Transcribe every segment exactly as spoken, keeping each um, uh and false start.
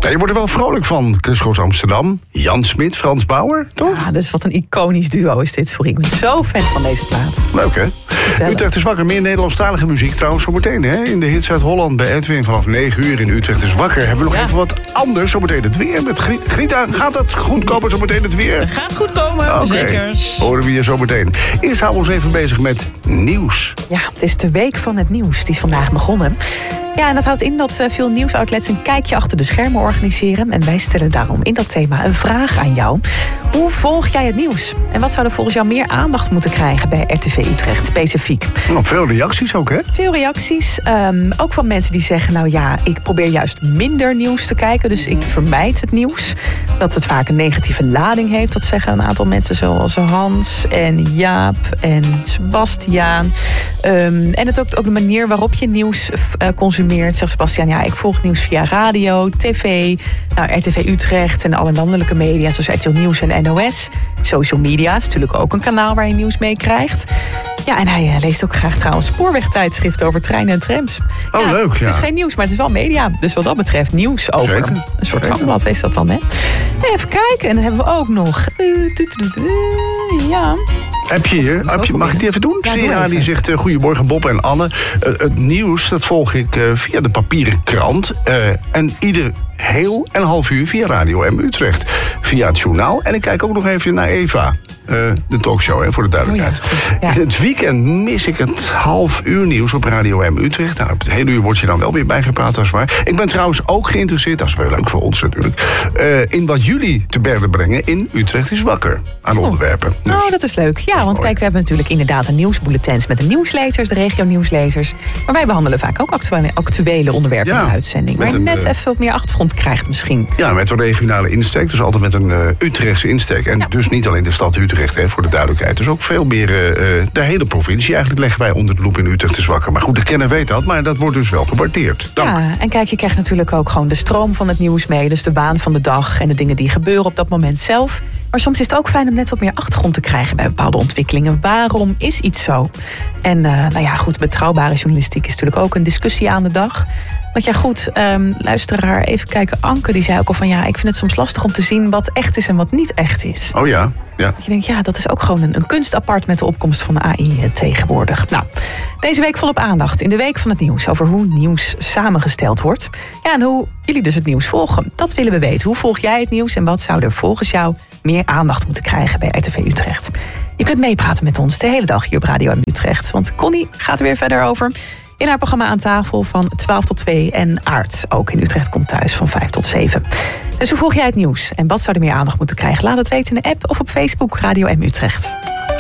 je wordt er wel vrolijk van. Crisscross Amsterdam, Jan Smit, Frans Bauer, toch? Ja, dus wat een iconisch duo is dit voor. Ik ben zo fan van deze plaat. Leuk, hè? Gezellig. Utrecht is wakker. Meer Nederlandstalige muziek trouwens zometeen, hè? In de hits uit Holland bij Edwin vanaf negen uur in Utrecht is wakker. Hebben we nog ja. even wat anders zometeen het weer met Griet. Grita, gaat het goed komen zometeen het weer? Het gaat goed komen, okay. Zeker. Horen we je zometeen. Eerst houden we ons even bezig met nieuws. Ja, het is de week van het nieuws. Die is vandaag begonnen. Ja, en dat houdt in dat veel nieuwsoutlets een kijkje achter de schermen organiseren. En wij stellen daarom in dat thema een vraag aan jou. Hoe volg jij het nieuws? En wat zou er volgens jou meer aandacht moeten krijgen bij R T V Utrecht specifiek? Nou, veel reacties ook, hè? Veel reacties. Um, ook van mensen die zeggen, nou ja, ik probeer juist minder nieuws te kijken. Dus ik vermijd het nieuws. Dat het vaak een negatieve lading heeft. Dat zeggen een aantal mensen zoals Hans en Jaap en Sebastiaan. Um, en het ook, ook de manier waarop je nieuws uh, consumeert. Zegt Sebastiaan, ja, ik volg nieuws via radio, tv, nou, R T V Utrecht en alle landelijke media zoals R T L Nieuws en N O S. Social media is natuurlijk ook een kanaal waar je nieuws mee krijgt. Ja, en hij uh, leest ook graag trouwens spoorwegtijdschriften over treinen en trams. Oh, ja, leuk, ja. Het is geen nieuws, maar het is wel media. Dus wat dat betreft nieuws over. Zeker. Een soort vakblad is dat dan, hè? Even kijken, en dan hebben we ook nog... Uh, tu, tu, tu, tu, ja... Heb je hier? Heb je, mag ik die even doen? Ja, Sera die zegt, uh, goedemorgen Bob en Anne. Uh, het nieuws, dat volg ik uh, via de papieren krant. Uh, en ieder heel en half uur via Radio M Utrecht. Via het journaal. En ik kijk ook nog even naar Eva. Uh, de talkshow, hè, voor de duidelijkheid. Oh ja, ja. Het weekend mis ik het half uur nieuws op Radio M Utrecht. Nou, op het hele uur word je dan wel weer bijgepraat, als het waar. Ik ben trouwens ook geïnteresseerd, dat is wel leuk voor ons natuurlijk... Uh, in wat jullie te berde brengen in Utrecht is wakker. Aan oh. onderwerpen. Dus. Oh, dat is leuk. Ja, want kijk, we hebben natuurlijk inderdaad een nieuwsbulletins met de nieuwslezers, de regio-nieuwslezers. Maar wij behandelen vaak ook actuele, actuele onderwerpen ja, in de uitzending. Waar je een, net uh, even wat meer achtergrond krijgt misschien. Ja, met een regionale insteek. Dus altijd met een uh, Utrechtse insteek. En ja. dus niet alleen de stad Utrecht, hè, voor de duidelijkheid. Dus ook veel meer uh, de hele provincie. Eigenlijk leggen wij onder de loep in Utrecht is wakker. Maar goed, de kenner weet dat, maar dat wordt dus wel gewaardeerd. Dank. Ja, en kijk, je krijgt natuurlijk ook gewoon de stroom van het nieuws mee. Dus de waan van de dag en de dingen die gebeuren op dat moment zelf. Maar soms is het ook fijn om net wat meer achtergrond te krijgen bij bepaalde ontwikkelingen. Waarom is iets zo? En uh, nou ja, goed, betrouwbare journalistiek is natuurlijk ook een discussie aan de dag. Want ja, goed, um, luisteraar, even kijken. Anke, die zei ook al van ja, ik vind het soms lastig om te zien wat echt is en wat niet echt is. Oh ja, ja. Dat je denkt, ja, dat is ook gewoon een, een kunst apart met de opkomst van de A I uh, tegenwoordig. Nou, deze week volop aandacht in de Week van het Nieuws over hoe nieuws samengesteld wordt. Ja, en hoe jullie dus het nieuws volgen. Dat willen we weten. Hoe volg jij het nieuws en wat zou er volgens jou meer aandacht moeten krijgen bij R T V Utrecht? Je kunt meepraten met ons de hele dag hier op Radio M Utrecht. Want Connie gaat er weer verder over in haar programma Aan Tafel van twaalf tot twee. En Aart, ook in Utrecht, komt thuis van vijf tot zeven. Dus hoe volg jij het nieuws? En wat zou er meer aandacht moeten krijgen? Laat het weten in de app of op Facebook Radio M Utrecht.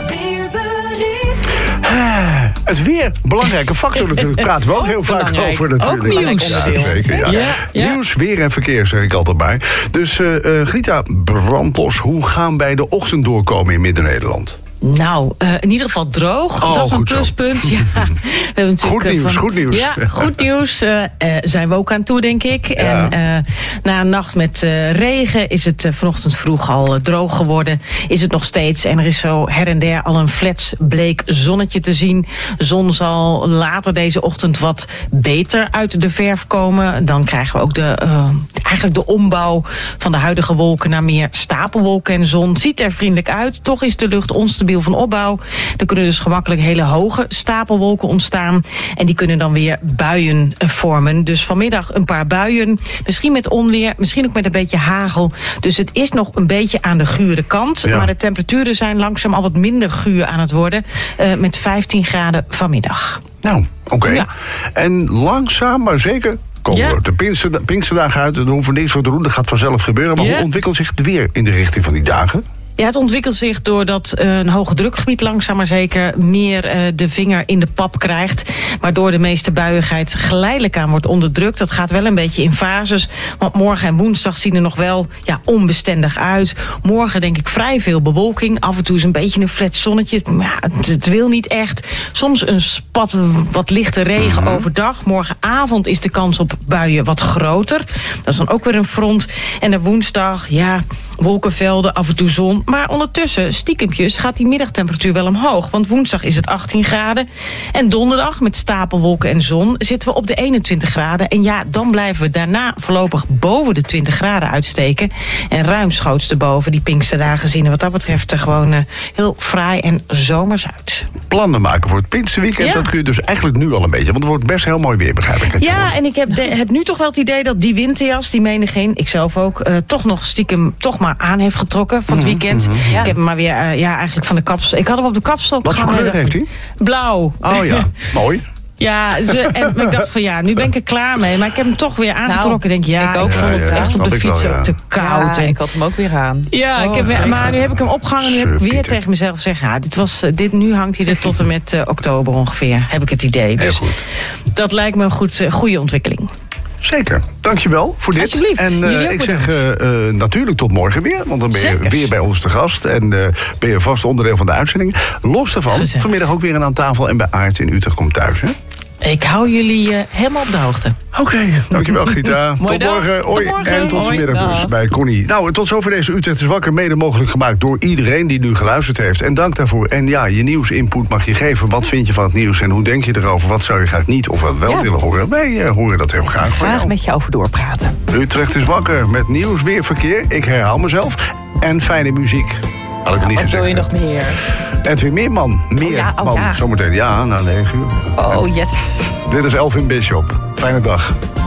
Het weer, belangrijke factor natuurlijk. Praten we ook heel vaak over natuurlijk. Ook nieuws. Ja, zeker, ja. Ja, ja. Nieuws, weer en verkeer, zeg ik altijd maar. Dus uh, uh, Grita, brandlos, hoe gaan wij de ochtend doorkomen in Midden-Nederland? Nou, uh, in ieder geval droog. Oh, dat is een pluspunt. Ja, we hebben goed nieuws, van, goed nieuws. Ja, goed nieuws. Uh, uh, zijn we ook aan toe, denk ik. Ja. En uh, na een nacht met uh, regen is het uh, vanochtend vroeg al uh, droog geworden. Is het nog steeds. En er is zo her en der al een flets bleek zonnetje te zien. Zon zal later deze ochtend wat beter uit de verf komen. Dan krijgen we ook de, uh, eigenlijk de ombouw van de huidige wolken naar meer stapelwolken en zon. Ziet er vriendelijk uit. Toch is de lucht onstabiel van opbouw. Er kunnen dus gemakkelijk hele hoge stapelwolken ontstaan. En die kunnen dan weer buien vormen. Dus vanmiddag een paar buien. Misschien met onweer, misschien ook met een beetje hagel. Dus het is nog een beetje aan de gure kant. Ja. Maar de temperaturen zijn langzaam al wat minder guur aan het worden. Uh, met vijftien graden vanmiddag. Nou, oké. Okay. Ja. En langzaam, maar zeker komen ja. de Pinkster, Pinksterdagen uit. Daar hoeven we niks voor te doen. Dat gaat vanzelf gebeuren. Maar ja. hoe ontwikkelt zich het weer in de richting van die dagen? Ja, het ontwikkelt zich doordat een hoge drukgebied langzaam maar zeker meer uh, de vinger in de pap krijgt. Waardoor de meeste buiigheid geleidelijk aan wordt onderdrukt. Dat gaat wel een beetje in fases. Want morgen en woensdag zien er nog wel ja, onbestendig uit. Morgen denk ik vrij veel bewolking. Af en toe is een beetje een flat zonnetje. Maar ja, het, het wil niet echt. Soms een spat wat lichte regen mm-hmm. overdag. Morgenavond is de kans op buien wat groter. Dat is dan ook weer een front. En dan woensdag, ja, wolkenvelden, af en toe zon. Maar ondertussen, stiekempjes, gaat die middagtemperatuur wel omhoog. Want woensdag is het achttien graden. En donderdag, met stapelwolken en zon, zitten we op de eenentwintig graden. En ja, dan blijven we daarna voorlopig boven de twintig graden uitsteken. En ruimschoots erboven. Die Pinksterdagen zien er wat dat betreft er gewoon uh, heel fraai en zomers uit. Plannen maken voor het Pinksterweekend, Ja. dat kun je dus eigenlijk nu al een beetje. Want het wordt best heel mooi weer, begrijp ik. Ja, en ik heb, de, heb nu toch wel het idee dat die winterjas, die menigeen, ik zelf ook, uh, toch nog stiekem toch maar aan heeft getrokken van het weekend. Ja. Ik heb hem maar weer, uh, ja, eigenlijk van de kapstok. Ik had hem op de kapstok Wat voor gehangen. kleur heeft hij? Blauw. Oh ja, mooi. Ja, ze, en ik dacht van ja, nu ben ik er klaar mee. Maar ik heb hem toch weer aangetrokken. Nou, denk ja, ik ook. ik vond het Ja, ja, echt op snap de ik wel, fiets ja. ook te koud. Ja, en, ik had hem ook weer aan. ja, ik heb, Oh, maar nu heb ik hem opgehangen. Nu heb ik Sir weer Pieter. tegen mezelf gezegd, ja, dit was, dit, nu hangt hij er tot en met uh, oktober ongeveer. Heb ik het idee. Heel Dus goed. dat lijkt me een goed, uh, goede ontwikkeling. Zeker. Dankjewel voor dit. Alsjeblieft. En uh, Jullie ook ik zeg bedankt. uh, uh, natuurlijk tot morgen weer. Want dan ben je Zeker. weer bij ons te gast. En uh, ben je vast onderdeel van de uitzending. Los daarvan, Gezellig. vanmiddag ook weer een aan tafel. En bij Aart in Utrecht komt thuis, hè? Ik hou jullie uh, helemaal op de hoogte. Oké, okay, dankjewel Gita. Mooie Tot dag. morgen. Tot Hoi. morgen. En tot Hoi. vanmiddag dus Dag. bij Connie. Nou, tot zover deze Utrecht is wakker. Mede mogelijk gemaakt door iedereen die nu geluisterd heeft. En dank daarvoor. En ja, je nieuwsinput mag je geven. Wat vind je van het nieuws en hoe denk je erover? Wat zou je graag niet of wat wel Ja. willen horen? Wij uh, horen dat heel graag van Graag jou. met je over doorpraten. Utrecht is wakker met nieuws, weer verkeer. Ik herhaal mezelf. En fijne muziek. Had ik niet Wat gezegd. wil je hè? nog meer? Edwin Meerman. Meer ja, oh man. ja. Zometeen. Ja, na negen uur. Oh, yes. Dit is Elvin Bishop. Fijne dag.